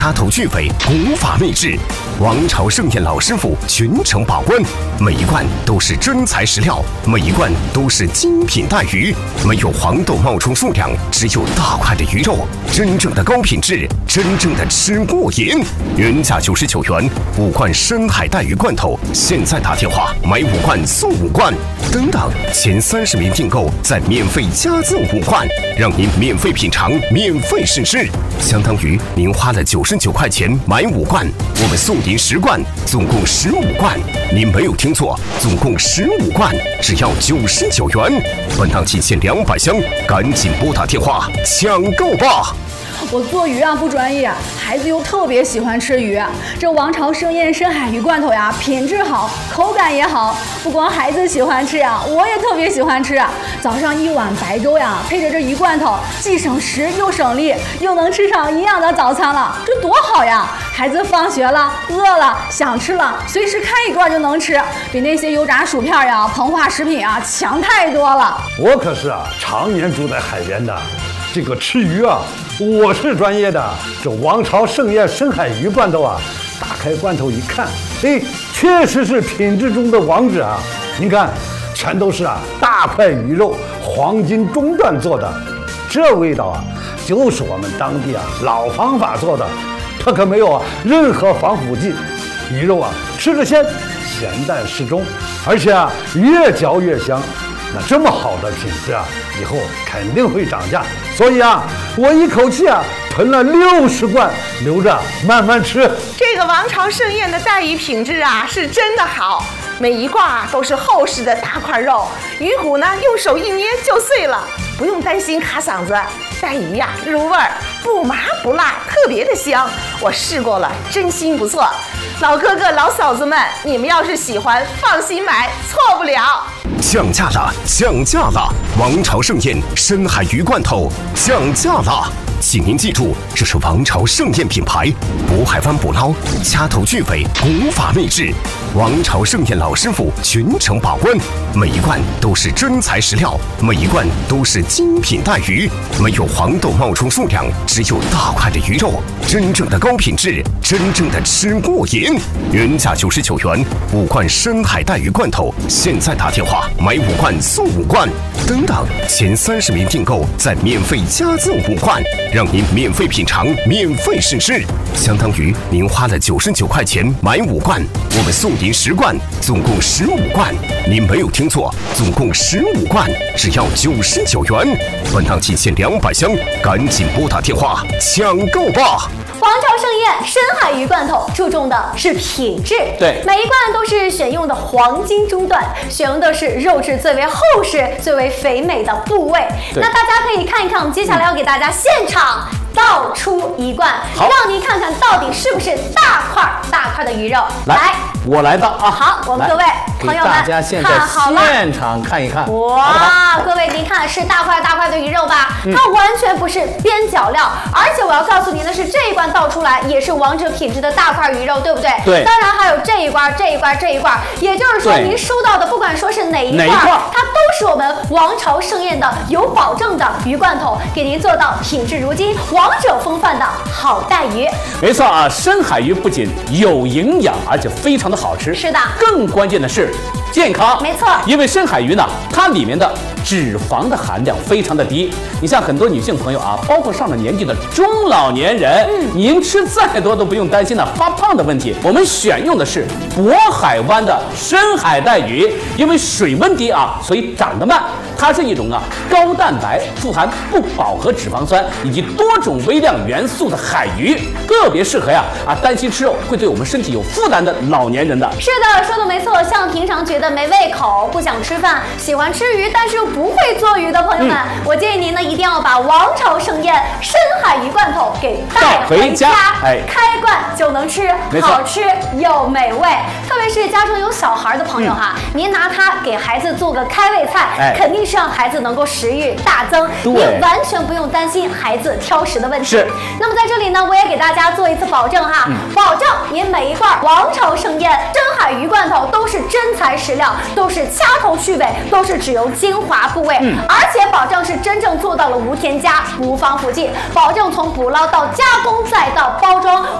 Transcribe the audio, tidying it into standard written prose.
插头俱肥，古法秘制，王朝盛宴老师傅全程把关，每一罐都是真材实料，每一罐都是精品带鱼，没有黄豆冒充数量，只有大块的鱼肉，真正的高品质，真正的吃过瘾。原价99元，5罐深海带鱼罐头，现在打电话买5罐送5罐，等等，前30名订购再免费加赠5罐，让您免费品尝，免费试吃，相当于您花了99块钱买5罐，我们送您10罐，总共15罐。您没有听错，总共15罐，只要99元。本档仅限200箱，赶紧拨打电话抢购吧！ 我做鱼啊不专业，孩子又特别喜欢吃鱼。这王朝盛宴深海鱼罐头呀，品质好，口感也好。不光孩子喜欢吃呀，我也特别喜欢吃。早上1碗白粥呀，配着这鱼罐头，既省时又省力，又能吃上营养的早餐了，这多好呀！孩子放学了，饿了，想吃了，随时开一罐就能吃，比那些油炸薯片呀、膨化食品啊强太多了。 我可是常年住在海边的，这个吃鱼我是专业的。这王朝盛宴深海鱼罐头打开罐头一看，确实是品质中的王者啊！您看，全都是大块鱼肉，黄金中段做的，这味道就是我们当地老方法做的，它可没有任何防腐剂，鱼肉吃着鲜，咸淡适中，而且越嚼越香。那这么好的品质以后肯定会涨价，所以我一口气囤了60罐，留着慢慢吃。 这个王朝盛宴的带鱼品质是真的好，每一罐都是厚实的大块肉，鱼骨呢用手一捏就碎了，不用担心卡嗓子。带鱼入味儿，不麻不辣，特别的香。我试过了，真心不错。老哥哥老嫂子们，你们要是喜欢，放心买，错不了。 降价了，降价了！王朝盛宴深海鱼罐头降价了，请您记住，这是王朝盛宴品牌，渤海湾捕捞，掐头俱肥，古法秘制。王朝盛宴老师傅全程把关，每一罐都是真材实料，每一罐都是精品带鱼，没有黄豆冒充数量，只有大块的鱼肉，真正的高品质，真正的吃过瘾。原价99元，5罐深海带鱼罐头，现在打电话买5罐送5罐，等等，前30名订购再免费加赠5罐，让您免费品尝，免费试吃，相当于您花了99块钱买5罐，我们送您10罐，总共15罐。您没有听错，总共15罐，只要99元。本档仅限200箱，赶紧拨打电话抢购吧！ 王朝盛宴深海鱼罐头注重的是品质， 对， 每一罐都是选用的黄金中段，选用的是肉质最为厚实、最为肥美的部位。那大家可以看一看，我们接下来要给大家现场倒出一罐，让您看看到底是不是大块的鱼肉。来， 我来倒好，我们各位朋友们大家现在现场看一看。 哇，各位您看是大块的鱼肉吧？它完全不是边角料，而且我要告诉您的是，这一罐倒出来也是王者品质的大块鱼肉，对不对？ 对。 当然还有这一罐，也就是说您收到的不管说是哪一罐，它都是我们王朝盛宴的有保证的鱼罐头，给您做到品质如金、王者风范的好带鱼。 没错深海鱼不仅有营养，而且非常的好吃。 是的。 更关键的是健康。 没错。 因为深海鱼呢，它里面的脂肪的含量非常的低。你像很多女性朋友包括上了年纪的中老年人，您吃再多都不用担心发胖的问题。我们选用的是渤海湾的深海带鱼，因为水温低所以长得慢。它是一种高蛋白、富含不饱和脂肪酸以及多种微量元素的海鱼，特别适合担心吃肉会对我们身体有负担的老年人的。 是的，说的没错。像平常觉得没胃口、不想吃饭、喜欢吃鱼但是又不会做鱼的朋友们，我建议您呢一定要把王朝盛宴深海鱼罐头给带回家，开罐就能吃，好吃又美味。特别是家中有小孩的朋友您拿它给孩子做个开胃菜，肯定是让孩子能够食欲大增。您完全不用担心孩子挑食的的问题。 是。 那么在这里呢，我也给大家做一次保证哈，保证您每一罐王朝盛宴深海鱼罐头都是真材实料，都是掐头去尾，都是只有精华部位，而且保证是真正做到了无添加、无防腐剂，保证从捕捞到加工再到包装。